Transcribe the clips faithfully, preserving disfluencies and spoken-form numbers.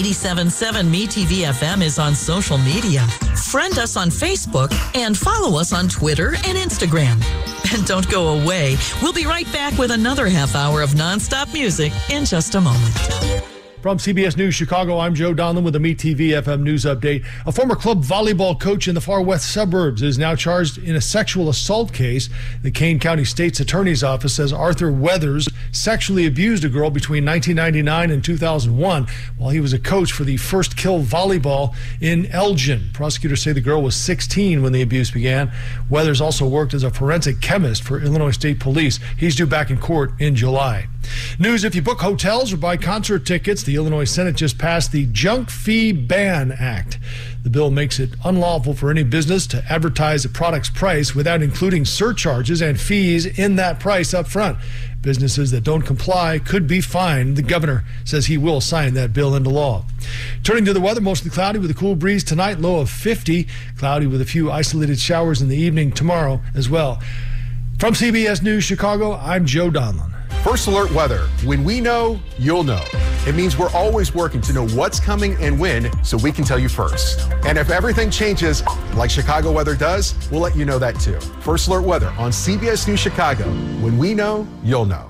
eighty-seven point seven Me T V F M is on social media. Friend us on Facebook and follow us on Twitter and Instagram. And don't go away. We'll be right back with another half hour of nonstop music in just a moment. From C B S News Chicago, I'm Joe Donlan with a Me T V F M News Update. A former club volleyball coach in the far west suburbs is now charged in a sexual assault case. The Kane County State's Attorney's Office says Arthur Weathers sexually abused a girl between nineteen ninety-nine and two thousand one while he was a coach for the First Kill Volleyball in Elgin. Prosecutors say the girl was sixteen when the abuse began. Weathers also worked as a forensic chemist for Illinois State Police. He's due back in court in July. News: if you book hotels or buy concert tickets, the Illinois Senate just passed the Junk Fee Ban Act. The bill makes it unlawful for any business to advertise a product's price without including surcharges and fees in that price up front. Businesses that don't comply could be fined. The governor says he will sign that bill into law. Turning to the weather, mostly cloudy with a cool breeze tonight, low of fifty. Cloudy with a few isolated showers in the evening tomorrow as well. From C B S News Chicago, I'm Joe Donlan. First Alert Weather. When we know, you'll know. It means we're always working to know what's coming and when so we can tell you first. And if everything changes, like Chicago weather does, we'll let you know that too. First Alert Weather on C B S News Chicago. When we know, you'll know.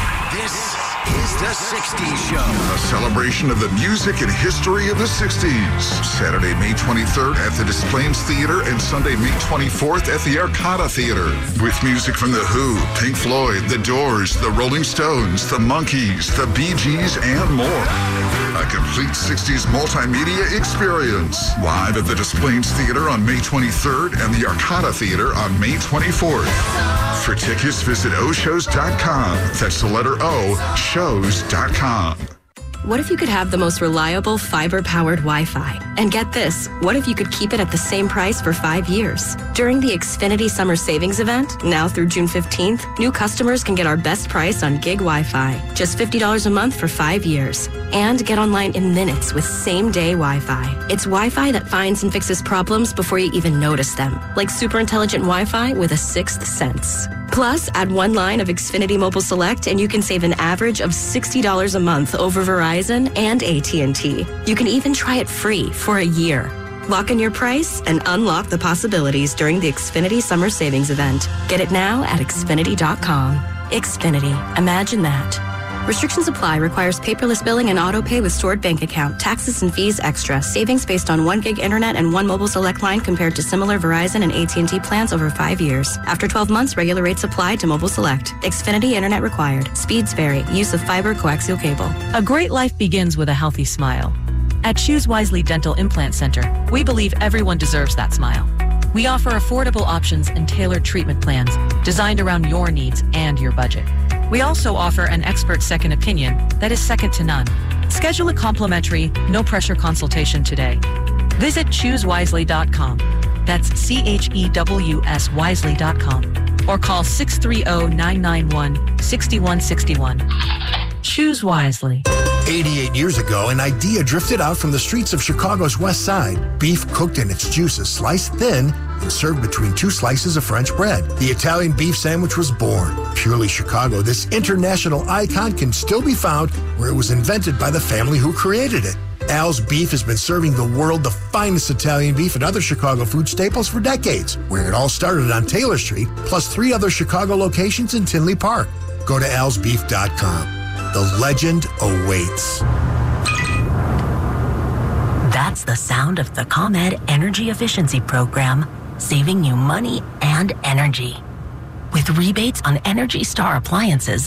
This is the sixties Show. A celebration of the music and history of the sixties. Saturday, May twenty-third at the Des Plaines Theater and Sunday, May twenty-fourth at the Arcata Theater. With music from The Who, Pink Floyd, The Doors, The Rolling Stones, The Monkees, The Bee Gees, and more. A complete sixties multimedia experience. Live at the Des Plaines Theater on May twenty-third and the Arcata Theater on May twenty-fourth. For tickets, visit o shows dot com. That's the letter O, shows dot com. What if you could have the most reliable fiber-powered Wi-Fi? And get this, what if you could keep it at the same price for five years? During the Xfinity Summer Savings Event, now through June fifteenth, new customers can get our best price on gig Wi-Fi. Just fifty dollars a month for five years. And get online in minutes with same-day Wi-Fi. It's Wi-Fi that finds and fixes problems before you even notice them. Like super intelligent Wi-Fi with a sixth sense. Plus, add one line of Xfinity Mobile Select and you can save an average of sixty dollars a month over Verizon and A T and T. You can even try it free for a year. Lock in your price and unlock the possibilities during the Xfinity Summer Savings Event. Get it now at Xfinity dot com. Xfinity. Imagine that. Restrictions apply. Requires paperless billing and auto pay with stored bank account. Taxes and fees extra. Savings based on one gig internet and one mobile select line compared to similar Verizon and A T and T plans over five years. After twelve months, regular rates apply to mobile select. Xfinity internet required. Speeds vary. Use of fiber coaxial cable. A great life begins with a healthy smile. At Choose Wisely Dental Implant Center, we believe everyone deserves that smile. We offer affordable options and tailored treatment plans designed around your needs and your budget. We also offer an expert second opinion that is second to none. Schedule a complimentary, no-pressure consultation today. Visit choose wisely dot com. That's C H E W S wisely dot com. Or call six three zero, nine nine one, six one six one. Choose wisely. eighty-eight years ago, an idea drifted out from the streets of Chicago's west side. Beef cooked in its juices, sliced thin, and served between two slices of French bread. The Italian beef sandwich was born. Purely Chicago, this international icon can still be found where it was invented by the family who created it. Al's Beef has been serving the world the finest Italian beef and other Chicago food staples for decades, where it all started on Taylor Street, plus three other Chicago locations in Tinley Park. Go to als beef dot com. The legend awaits. That's the sound of the ComEd Energy Efficiency Program, saving you money and energy. With rebates on Energy Star appliances,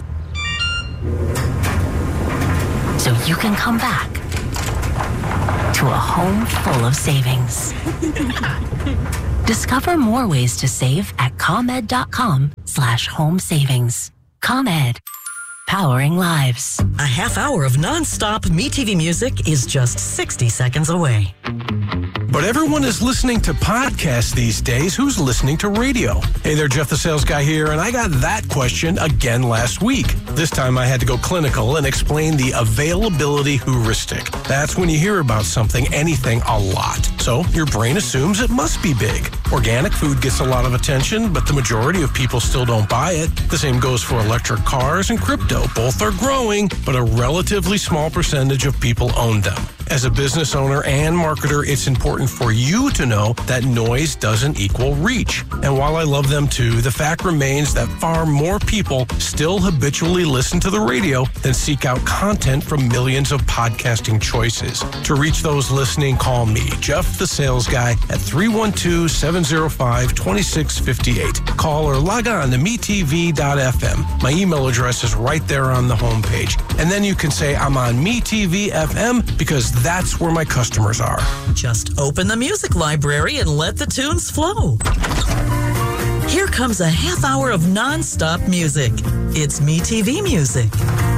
so you can come back to a home full of savings. Discover more ways to save at ComEd.com slash home savings. ComEd. Powering lives. A half hour of non-stop Me T V music is just sixty seconds away. But everyone is listening to podcasts these days. Who's listening to radio? Hey there, Jeff the Sales Guy here, and I got that question again last week. This time I had to go clinical and explain the availability heuristic. That's when you hear about something, anything, a lot. So your brain assumes it must be big. Organic food gets a lot of attention, but the majority of people still don't buy it. The same goes for electric cars and crypto. Both are growing, but a relatively small percentage of people own them. As a business owner and marketer, it's important for you to know that noise doesn't equal reach. And while I love them too, the fact remains that far more people still habitually listen to the radio than seek out content from millions of podcasting choices. To reach those listening, call me, Jeff the Sales Guy, at three one two, seven zero five, two six five eight. Call or log on to me t v dot f m. My email address is right there on the homepage. And then you can say I'm on Me T V F M because that's where my customers are. Just open the music library and let the tunes flow. Here comes a half hour of non-stop music. It's Me T V Music.